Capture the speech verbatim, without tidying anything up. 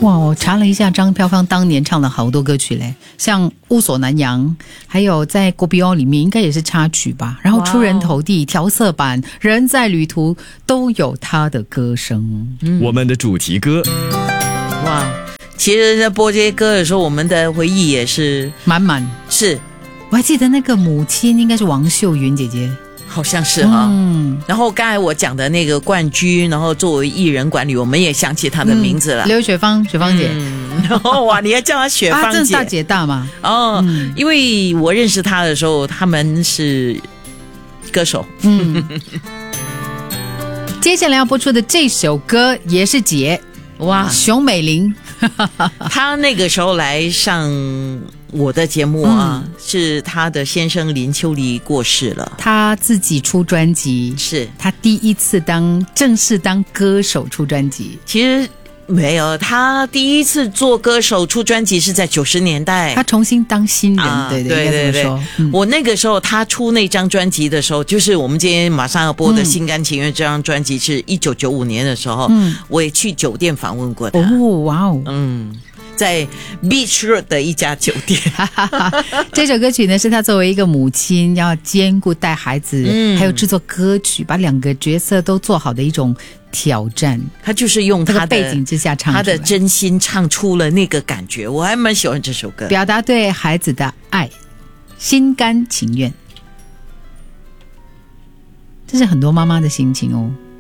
哇，我查了一下，张飘芳当年唱了好多歌曲嘞，像《乌索南洋》，还有在《国标》里面应该也是插曲吧。然后《出人头地》、调色板、人在旅途都有他的歌声。 嗯、我们的主题歌， 哇，其实在播这些歌的时候，我们的回忆也是满满。 是， 我还记得那个母亲应该是王秀云姐姐。 好像是哈、 嗯， 然后刚才我讲的那个冠居，然后作为艺人管理，我们也想起她的名字了， 嗯、刘雪芳，雪芳姐。 嗯、然后哇，你还叫她雪芳姐， 啊，真的大姐大嘛？ 哦、嗯，因为我认识她的时候，他们是歌手。嗯， 接下来要播出的这首歌也是姐，哇，熊美玲， 她那个时候来上我的节目啊、嗯、是他的先生林秋离过世了， 他自己出专辑， 是他第一次当正式当歌手出专辑。 其实没有，他第一次做歌手出专辑是在九十年代， 他重新当新人、啊、对对对对对、嗯、我那个时候他出那张专辑的时候，就是我们今天马上要播的心甘情愿这张专辑是一九九五年的时候、嗯、我也去酒店访问过他。 哦，哇哦， 嗯，在 Beach Road 的一家酒店。 这首歌曲呢，是他作为一个母亲要兼顾带孩子、嗯、还有制作歌曲，把两个角色都做好的一种挑战。 他就是用他的、 这个、背景之下唱出来， 他的真心唱出了那个感觉，我还蛮喜欢这首歌， 表达对孩子的爱，心甘情愿。这是很多妈妈的心情哦。